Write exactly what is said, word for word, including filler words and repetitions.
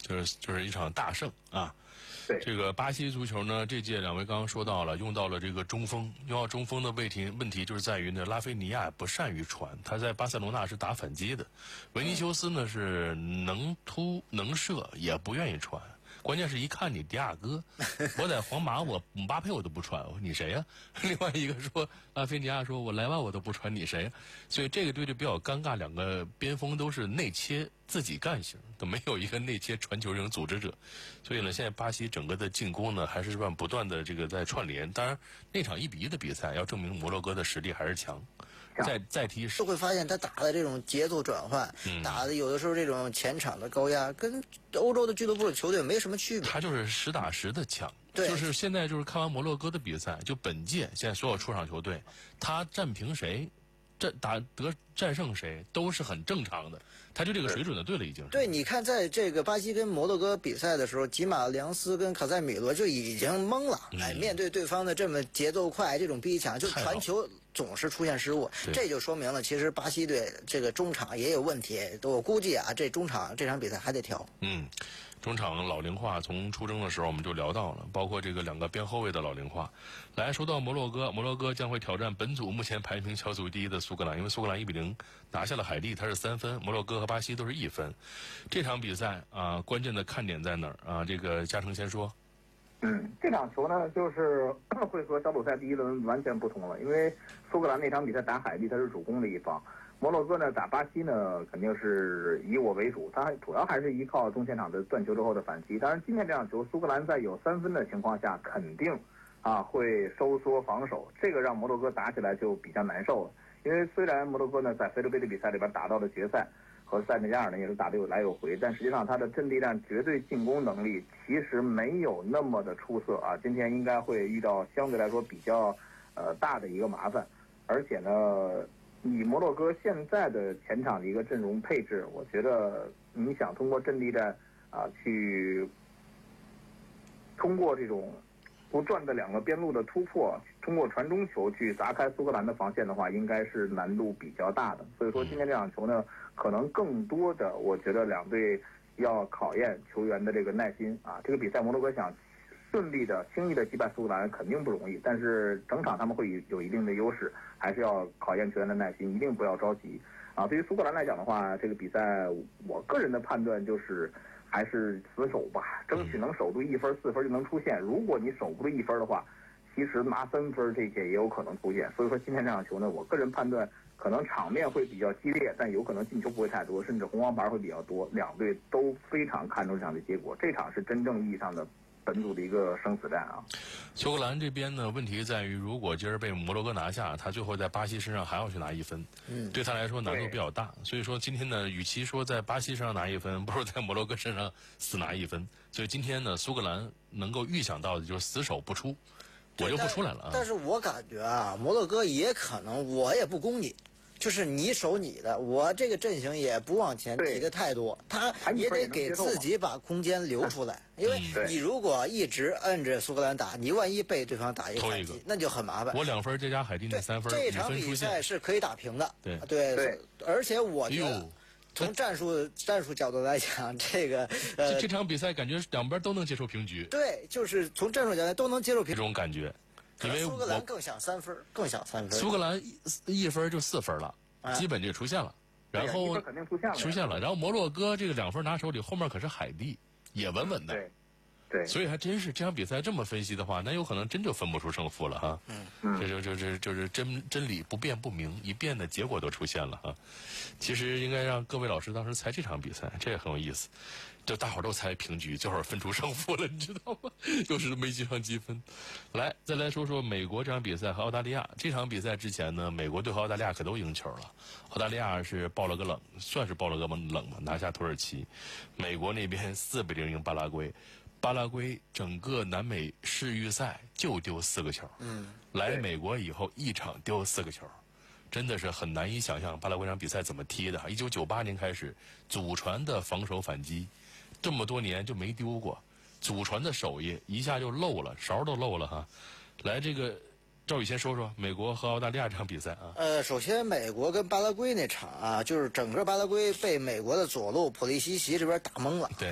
就是就是一场大胜啊。 对， 这个巴西足球呢，这届两位刚刚说到了，用到了这个中锋，用到中锋的问题问题就是在于呢，拉菲尼亚不善于传，他在巴塞罗那是打反击的，维尼修斯呢是能突能射，也不愿意传。关键是一看你迪亚哥，我在皇马我姆巴佩我都不传，我说你谁呀、啊？另外一个说拉菲尼亚说我莱万我都不传，你谁呀、啊？所以这个队就比较尴尬，两个边锋都是内切自己干型，都没有一个内切传球这种组织者。所以呢，现在巴西整个的进攻呢还是不断的这个在串联。当然那场一比一的比赛要证明摩洛哥的实力还是强。再再提就会发现他打的这种节奏转换，嗯、打的有的时候这种前场的高压，跟欧洲的俱乐部的球队没什么区别。 他就是实打实的强。 对， 就是现在就是看完摩洛哥的比赛，就本届现在所有出场球队，他战平谁，战打得战胜谁都是很正常的，他就这个水准的队了已经是。 对，你看在这个巴西跟摩洛哥比赛的时候，吉马良斯跟卡塞米罗就已经懵了，嗯、哎，面对对方的这么节奏快，这种逼抢，就传球总是出现失误，这就说明了其实巴西队这个中场也有问题。我估计啊，这中场这场比赛还得调。 嗯。中场老龄化从出征的时候我们就聊到了，包括这个两个边后卫的老龄化。来说到摩洛哥，摩洛哥将会挑战本组目前排名小组第一的苏格兰，因为苏格兰一比零拿下了海地，它是三分，摩洛哥和巴西都是一分。这场比赛啊，关键的看点在哪儿啊？这个嘉诚先说。 嗯，这场球呢，就是会和小组赛第一轮完全不同了，因为苏格兰那场比赛打海地，它是主攻的一方。摩洛哥呢打巴西呢，肯定是以我为主，他主要还是依靠中前场的断球之后的反击。当然，今天这场球，苏格兰在有三分的情况下，肯定啊会收缩防守，这个让摩洛哥打起来就比较难受了。因为虽然摩洛哥呢在非洲杯的比赛里边打到了决赛，和塞内加尔呢也是打得有来有回，但实际上他的阵地战绝对进攻能力其实没有那么的出色啊。今天应该会遇到相对来说比较呃大的一个麻烦，而且呢。以摩洛哥现在的前场的一个阵容配置，我觉得你想通过阵地战啊，去通过这种不断的两个边路的突破，通过传中球去砸开苏格兰的防线的话，应该是难度比较大的。所以说今天这场球呢，可能更多的我觉得两队要考验球员的这个耐心啊。这个比赛摩洛哥想顺利的、轻易的击败苏格兰肯定不容易，但是整场他们会有一定的优势，还是要考验球员的耐心，一定不要着急啊。对于苏格兰来讲的话，这个比赛我个人的判断就是还是死守吧，争取能守住一分、四分就能出线。如果你守不住一分的话，其实拿三分这些也有可能出现。所以说今天这场球呢，我个人判断可能场面会比较激烈，但有可能进球不会太多，甚至红黄牌会比较多。两队都非常看重这场的结果，这场是真正意义上的本组的一个生死战啊。 苏格兰这边呢，问题在于，如果今儿被摩洛哥拿下，他最后在巴西身上还要去拿一分，嗯，对他来说难度比较大。所以说今天呢，与其说在巴西身上拿一分，不如在摩洛哥身上死拿一分。所以今天呢，苏格兰能够预想到的就是死守不出，我就不出来了啊。 但是我感觉啊，摩洛哥也可能，我也不攻你。就是你守你的，我这个阵型也不往前提的太多，他也得给自己把空间留出来，因为你如果一直摁着苏格兰打，你万一被对方打一个反击，那就很麻烦。 我两分再加海地那三分， 这场比赛是可以打平的。 对对对，而且我觉得从战术战术角度来讲，这个呃这场比赛感觉两边都能接受平局。 对，就是从战术角度都能接受平局这种感觉。因为苏格兰更想三分，更想三分。 苏格兰一分就四分了，啊、基本就出现了。然后肯定出现了， 出现了。然后摩洛哥这个两分拿手里，后面可是海地，也稳稳的。 对，对。 所以还真是这场比赛这么分析的话，那有可能真就分不出胜负了哈。 嗯嗯。这就就是就是真真理不辩不明，一辩的结果都出现了哈。其实应该让各位老师当时猜这场比赛，这也很有意思。就大伙儿都猜平局，最后分出胜负了，你知道吗？又是没积上积分。来，再来说说美国这场比赛和澳大利亚。这场比赛之前呢，美国队和澳大利亚可都赢球了。澳大利亚是爆了个冷，算是爆了个冷嘛，拿下土耳其。美国那边四比零赢巴拉圭。巴拉圭整个南美世预赛就丢四个球，嗯，来美国以后一场丢四个球。真的是很难以想象巴拉圭场比赛怎么踢的。一九九八年开始，祖传的防守反击，这么多年就没丢过。祖传的手艺一下就漏了，勺都漏了哈。来，这个赵宇先说说美国和澳大利亚这场比赛啊。 呃，首先美国跟巴拉圭那场啊，就是整个巴拉圭被美国的左路普利西奇这边打懵了。 对。